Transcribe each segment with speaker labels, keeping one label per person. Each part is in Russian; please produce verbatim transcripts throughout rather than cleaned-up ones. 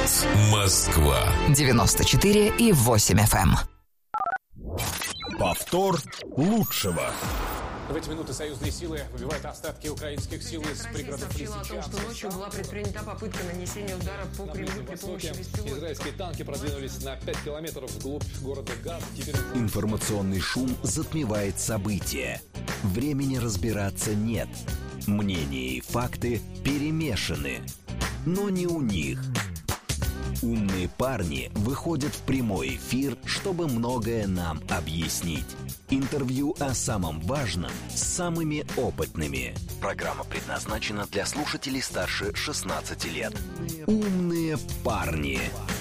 Speaker 1: Говорит Москва.
Speaker 2: девяносто четыре и восемь эф эм.
Speaker 1: Повтор лучшего.
Speaker 3: В эти минуты союзные силы выбивают остатки украинских сил из пригородов
Speaker 4: сообщила о том, что ночью была предпринята попытка нанесения удара по Кремлю при помощи беспилотников.
Speaker 5: Израильские танки продвинулись на пять километров вглубь города Газ. Теперь...
Speaker 6: Информационный шум затмевает события. Времени разбираться нет. Мнения и факты перемешаны. Но не у них. Умные парни выходят в прямой эфир, чтобы многое нам объяснить. Интервью о самом важном с самыми опытными. Программа предназначена для слушателей старше шестнадцати лет. Умные парни.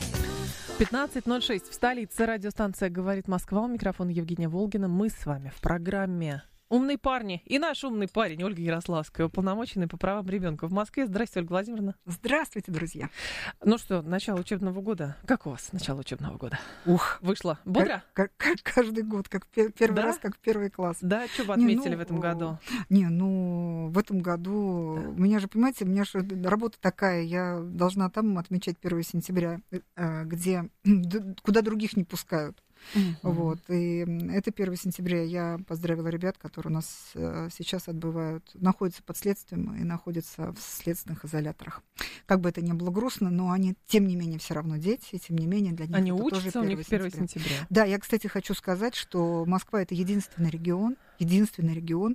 Speaker 7: пятнадцать ноль шесть в столице. Радиостанция «Говорит Москва». У микрофона Евгения Волгина. Мы с вами в программе «Умные парни». И наш умный парень Ольга Ярославская, уполномоченный по правам ребенка в Москве. Здравствуйте, Ольга Владимировна.
Speaker 8: Здравствуйте, друзья.
Speaker 7: Ну что, начало учебного года. Как у вас начало учебного года?
Speaker 8: Ух,
Speaker 7: вышло бодро?
Speaker 8: Как, как, как каждый год, как пер, первый
Speaker 7: да?
Speaker 8: раз, как первый класс.
Speaker 7: Да, что вы отметили
Speaker 8: не, ну,
Speaker 7: в этом году?
Speaker 8: Не, ну, в этом году, да. У меня же, понимаете, у меня же работа такая, я должна там отмечать первое сентября, где, куда других не пускают. Uh-huh. Вот. И это первое сентября. Я поздравила ребят, которые у нас сейчас отбывают, находятся под следствием и находятся в следственных изоляторах. Как бы это ни было грустно, но они, тем не менее, все равно дети, и тем не менее для них
Speaker 7: они
Speaker 8: это
Speaker 7: учатся,
Speaker 8: тоже
Speaker 7: у них первое сентября.
Speaker 8: Да, я, кстати, хочу сказать, что Москва — это единственный регион, единственный регион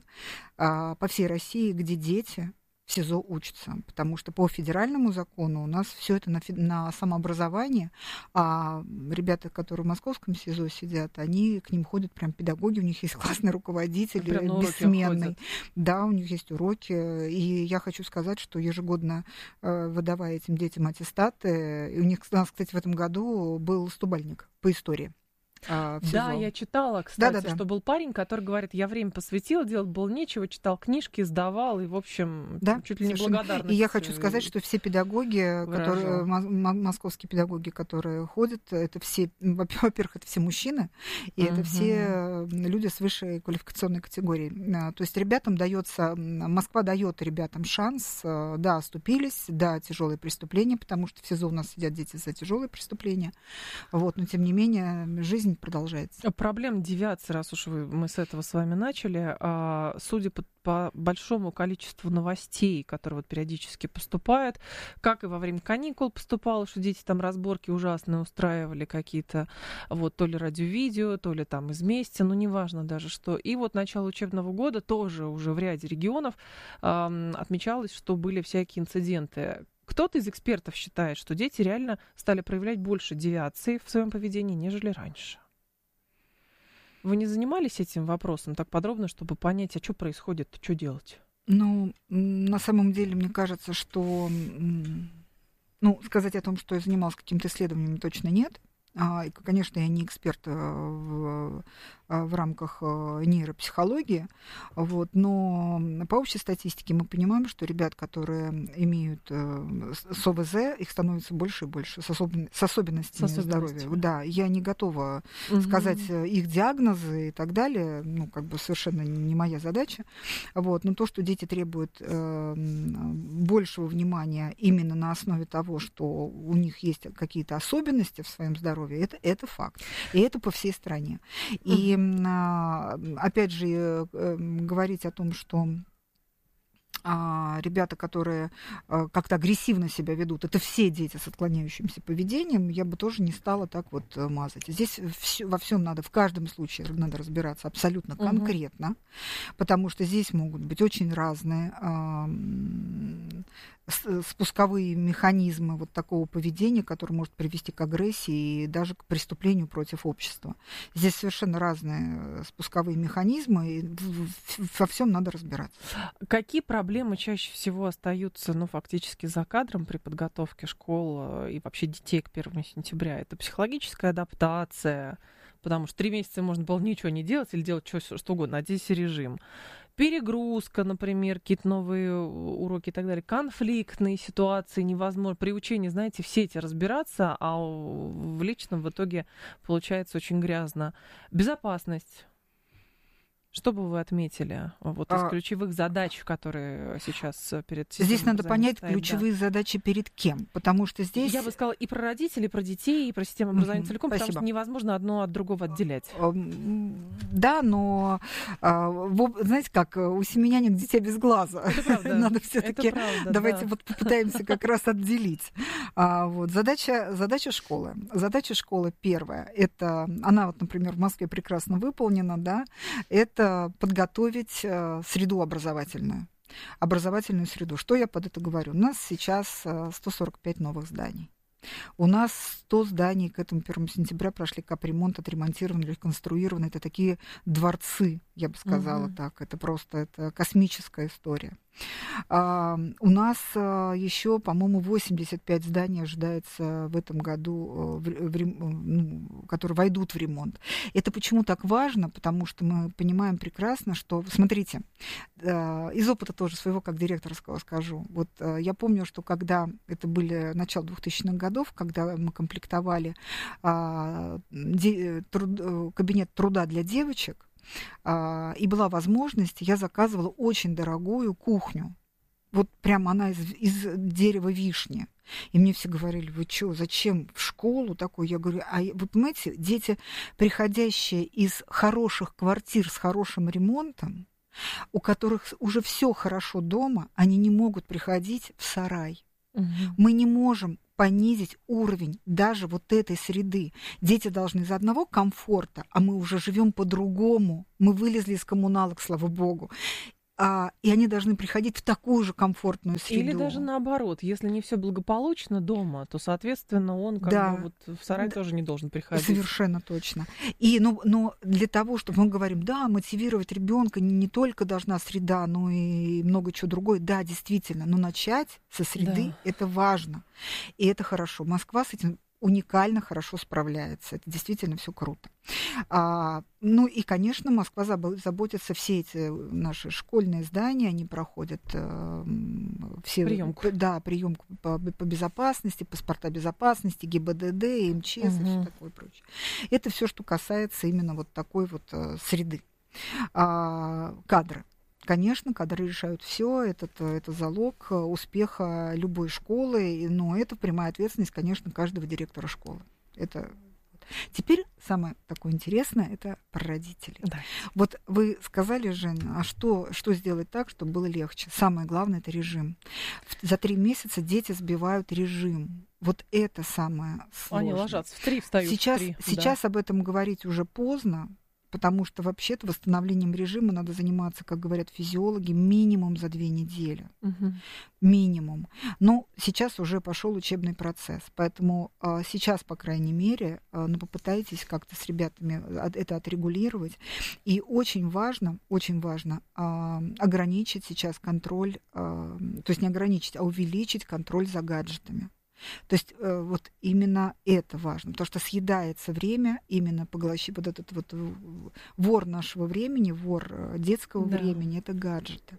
Speaker 8: а, по всей России, где дети в СИЗО учатся, потому что по федеральному закону у нас все это на, на самообразование, а ребята, которые в московском СИЗО сидят, они к ним ходят прям педагоги, у них есть классный руководитель, бессменный. Да, у них есть уроки, и я хочу сказать, что ежегодно, выдавая этим детям аттестаты, и у них, у нас, кстати, в этом году был стобальник по истории. А,
Speaker 7: да, я читала, кстати,
Speaker 8: да, да, да.
Speaker 7: что был парень, который говорит, я время посвятил, делать было нечего, читал книжки, сдавал, и, в общем, да, чуть ли не благодарность.
Speaker 8: И я хочу сказать, что все педагоги, которые, московские педагоги, которые ходят, это все, во-первых, это все мужчины, и uh-huh. это все люди с высшей квалификационной категорией. То есть ребятам дается, Москва дает ребятам шанс, да, оступились, да, тяжелые преступления, потому что в СИЗО у нас сидят дети за тяжелые преступления, вот, но тем не менее жизнь продолжается.
Speaker 7: Проблема девиации, раз уж вы, мы с этого с вами начали, а, судя по, по большому количеству новостей, которые вот периодически поступают, как и во время каникул поступало, что дети там разборки ужасные устраивали какие-то, вот, то ли радио-видео, то ли там из мести, ну, неважно даже что. И вот начало учебного года тоже уже в ряде регионов а, отмечалось, что были всякие инциденты. Кто-то из экспертов считает, что дети реально стали проявлять больше девиации в своем поведении, нежели раньше. Вы не занимались этим вопросом так подробно, чтобы понять, а что происходит, что делать?
Speaker 8: Ну, на самом деле, мне кажется, что, ну, сказать о том, что я занималась какими-то исследованиями, точно нет. И, конечно, я не эксперт в, в рамках нейропсихологии, вот, но по общей статистике мы понимаем, что ребят, которые имеют СОВЗ, их становится больше и больше, с, особен, с особенностями
Speaker 7: с
Speaker 8: здоровья. Да, я не готова угу. сказать их диагнозы и так далее, ну, как бы совершенно не моя задача, вот, но то, что дети требуют э, большего внимания именно на основе того, что у них есть какие-то особенности в своем здоровье, Это, это факт. И это по всей стране. И, опять же, говорить о том, что ребята, которые как-то агрессивно себя ведут, это все дети с отклоняющимся поведением, я бы тоже не стала так вот мазать. Здесь все, во всем надо, в каждом случае надо разбираться абсолютно конкретно, угу. потому что здесь могут быть очень разные спусковые механизмы вот такого поведения, которое может привести к агрессии и даже к преступлению против общества. Здесь совершенно разные спусковые механизмы, и во всем надо разбираться.
Speaker 7: Какие проблемы чаще всего остаются, ну, фактически за кадром при подготовке школ и вообще детей к первому сентября? Это психологическая адаптация, потому что три месяца можно было ничего не делать или делать что, что угодно, а здесь режим. Перегрузка, например, какие-то новые уроки и так далее. Конфликтные ситуации невозможно. При учении, знаете, все эти разбираться, а в личном в итоге получается очень грязно. Безопасность. Что бы вы отметили вот из
Speaker 8: А,
Speaker 7: ключевых задач, которые сейчас перед системой
Speaker 8: Здесь надо
Speaker 7: образования
Speaker 8: понять
Speaker 7: стоят?
Speaker 8: ключевые
Speaker 7: Да.
Speaker 8: задачи перед кем, потому что здесь...
Speaker 7: Я бы сказала и про родителей, и про детей, и про систему образования
Speaker 8: Мгм,
Speaker 7: целиком,
Speaker 8: спасибо.
Speaker 7: потому что невозможно одно от другого отделять.
Speaker 8: М, Да, но, а, в- знаете как, у семеняник дитя без глаза.
Speaker 7: Это правда.
Speaker 8: Надо
Speaker 7: Это
Speaker 8: все-таки
Speaker 7: правда,
Speaker 8: давайте
Speaker 7: да.
Speaker 8: вот попытаемся как раз отделить. А, вот, задача, задача школы. Задача школы первая. Это, она вот, например, в Москве прекрасно выполнена, да, это подготовить э, среду образовательную. Образовательную среду. Что я под это говорю? У нас сейчас э, сто сорок пять новых зданий. У нас сто зданий к этому первому сентября прошли капремонт, отремонтированы, реконструированы. Это такие дворцы, я бы сказала
Speaker 7: Мгм.
Speaker 8: так. Это просто это космическая история. А, у нас а, еще, по-моему, восемьдесят пять зданий ожидается в этом году, в, в рем- ну, которые войдут в ремонт. Это почему так важно? Потому что мы понимаем прекрасно, что, смотрите, а, из опыта тоже своего, как директорского скажу. Вот а, я помню, что когда это были начало двухтысячных годов, когда мы комплектовали а, де- труд- кабинет труда для девочек, а, и была возможность, я заказывала очень дорогую кухню. Вот прям она из, из дерева вишни. И мне все говорили, вы что, зачем в школу такую? Я говорю, а вы понимаете, дети, приходящие из хороших квартир с хорошим ремонтом, у которых уже все хорошо дома, они не могут приходить в сарай.
Speaker 7: Мгм.
Speaker 8: Мы не можем понизить уровень даже вот этой среды. Дети должны из одного комфорта, а мы уже живем по-другому. Мы вылезли из коммуналок, слава богу. А, и они должны приходить в такую же комфортную среду.
Speaker 7: Или даже наоборот, если не все благополучно дома, то, соответственно, он как
Speaker 8: Да.
Speaker 7: бы вот в сарай
Speaker 8: Да.
Speaker 7: тоже не должен приходить.
Speaker 8: Совершенно точно. И, ну, но для того, чтобы мы говорим, да, мотивировать ребенка не, не только должна среда, но и много чего другое. Да, действительно, но начать со среды
Speaker 7: Да.
Speaker 8: это важно. И это хорошо. Москва с этим уникально хорошо справляется. Это действительно все круто. А, ну и, конечно, Москва забо- заботится, все эти наши школьные здания, они проходят э, все...
Speaker 7: Приёмку.
Speaker 8: п- Да, приемку по, по безопасности, паспорта безопасности, ГИБДД, МЧС и
Speaker 7: Мгм.
Speaker 8: все такое прочее. Это все, что касается именно вот такой вот э, среды. А, кадры. Конечно, кадры решают все, это, это залог э, успеха любой школы, и- но это прямая ответственность, конечно, каждого директора школы. Это... Теперь самое такое интересное – это про родителей.
Speaker 7: Да.
Speaker 8: Вот вы сказали, Жень, а что, что сделать так, чтобы было легче? Самое главное – это режим. В- За три месяца дети сбивают режим. Вот это самое сложное.
Speaker 7: Они ложатся в три, встают
Speaker 8: Сейчас,
Speaker 7: в три.
Speaker 8: сейчас об этом говорить уже поздно, потому что вообще-то восстановлением режима надо заниматься, как говорят физиологи, минимум за две недели.
Speaker 7: Да. Мгм.
Speaker 8: Минимум. Но сейчас уже пошел учебный процесс. Поэтому а, сейчас, по крайней мере, а, ну, попытайтесь как-то с ребятами от- это отрегулировать. И очень важно, очень важно а, ограничить сейчас контроль, а, то есть не ограничить, а увеличить контроль за гаджетами. То есть э, вот именно это важно, потому что съедается время, именно поглощи вот этот вот в- вор нашего времени, вор э, детского
Speaker 7: Да.
Speaker 8: времени, это гаджеты.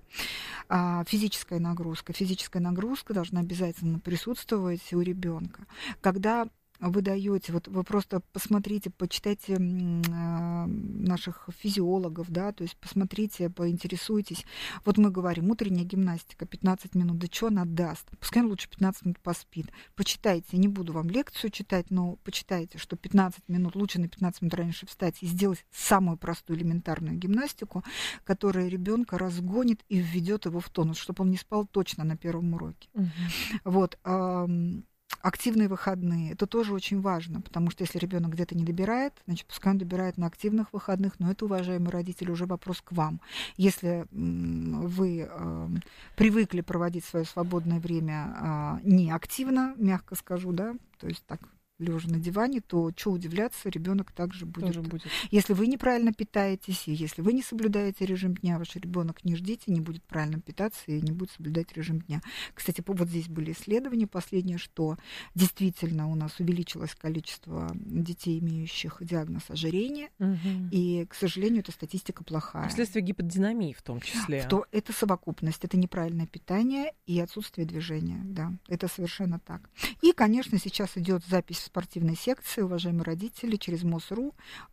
Speaker 8: А физическая нагрузка. Физическая нагрузка должна обязательно присутствовать у ребенка. Когда вы даете, вот вы просто посмотрите, почитайте м, а, наших физиологов, да, то есть посмотрите, поинтересуйтесь. Вот мы говорим, утренняя гимнастика, пятнадцать минут, да что она даст? Пускай он лучше пятнадцать минут поспит. Почитайте, не буду вам лекцию читать, но почитайте, что пятнадцать минут, лучше на пятнадцать минут раньше встать и сделать самую простую элементарную гимнастику, которая ребенка разгонит и введет его в тонус, чтобы он не спал точно на первом уроке.
Speaker 7: Мгм.
Speaker 8: Вот. ам, Активные выходные. Это тоже очень важно, потому что если ребенок где-то не добирает, значит, пускай он добирает на активных выходных, но это, уважаемые родители, уже вопрос к вам. Если м, вы ам, привыкли проводить свое свободное время а, неактивно, мягко скажу, да, то есть так, лежа на диване, то что удивляться, ребенок также будет.
Speaker 7: Тоже будет.
Speaker 8: Если вы неправильно питаетесь, и если вы не соблюдаете режим дня, ваш ребенок не ждите, не будет правильно питаться и не будет соблюдать режим дня. Кстати, по- вот здесь были исследования последние, что действительно у нас увеличилось количество детей, имеющих диагноз ожирения,
Speaker 7: Мгм.
Speaker 8: и, к сожалению, эта статистика плохая.
Speaker 7: Вследствие гиподинамии в том числе.
Speaker 8: То это совокупность, это неправильное питание и отсутствие движения, да, это совершенно так. И, конечно, сейчас идет запись в спортивной секции, уважаемые родители, через МОСРУ.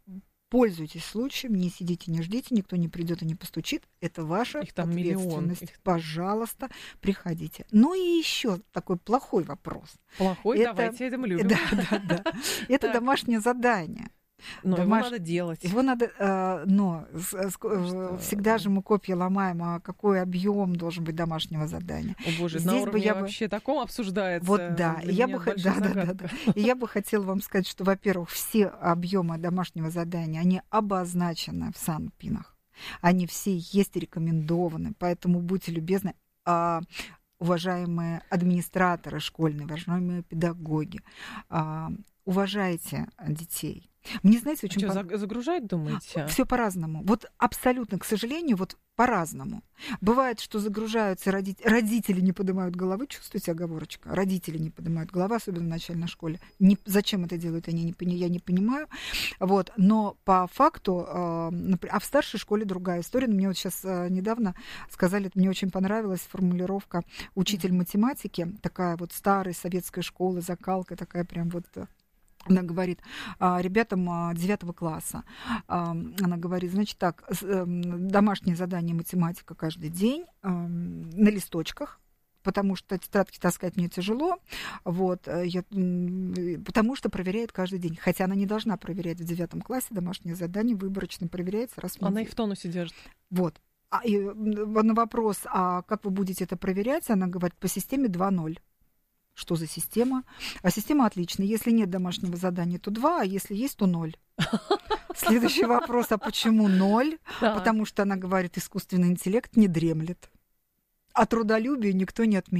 Speaker 8: Пользуйтесь случаем, не сидите, не ждите, никто не придет и не постучит. Это ваша
Speaker 7: Их там
Speaker 8: ответственность.
Speaker 7: миллион.
Speaker 8: Пожалуйста, приходите. Ну и еще такой плохой вопрос.
Speaker 7: Плохой,
Speaker 8: Это-
Speaker 7: давайте, это мы любим.
Speaker 8: Да, да, да. Это
Speaker 7: Так.
Speaker 8: домашнее задание.
Speaker 7: Но его
Speaker 8: домаш-
Speaker 7: надо делать.
Speaker 8: Его надо, э, но с- с-
Speaker 7: Что?
Speaker 8: всегда же мы копья ломаем, а какой объем должен быть домашнего задания.
Speaker 7: О боже,
Speaker 8: здесь
Speaker 7: на
Speaker 8: бы
Speaker 7: уровне
Speaker 8: я бы-
Speaker 7: вообще таком обсуждается.
Speaker 8: Вот да,
Speaker 7: Для
Speaker 8: я
Speaker 7: меня
Speaker 8: бы, хо-
Speaker 7: большая
Speaker 8: да, да, да,
Speaker 7: загадка.
Speaker 8: да. И я бы хотела вам сказать, что, во-первых, все объемы домашнего задания, они обозначены в санпинах. Они все есть и рекомендованы, поэтому будьте любезны, а, уважаемые администраторы школьные, уважаемые педагоги, а, уважайте детей. Мне, знаете, очень
Speaker 7: Что,
Speaker 8: пон-
Speaker 7: загружать, думаете?
Speaker 8: все по-разному. Вот абсолютно, к сожалению, вот по-разному. Бывает, что загружаются родители, родители не поднимают головы, чувствуете оговорочка? Родители не поднимают головы, особенно в начальной школе. Не, зачем это делают, они не, пони- я не понимаю. Вот. Но по факту, э, например, а в старшей школе другая история. Мне вот сейчас э, недавно сказали, мне очень понравилась формулировка «учитель математики», такая вот старой советской школы, закалка такая прям вот... э, Она говорит а, ребятам а, девятого класса, а, она говорит, значит так, с- эм, домашнее задание математика каждый день ам, на листочках, потому что тетрадки таскать мне тяжело, вот, э, я, м, потому что проверяет каждый день. Хотя она не должна проверять в девятом классе, домашнее задание выборочно проверяется раз в
Speaker 7: Она и
Speaker 8: неделю.
Speaker 7: в тонусе держит.
Speaker 8: Вот. А, и, м, на вопрос, а как вы будете это проверять, она говорит, по системе два ноль. Что за система? А система отличная. Если нет домашнего задания, то два, а если есть, то ноль. Следующий вопрос, а почему ноль?
Speaker 7: Так.
Speaker 8: Потому что она говорит, искусственный интеллект не дремлет. А трудолюбие никто не отменял.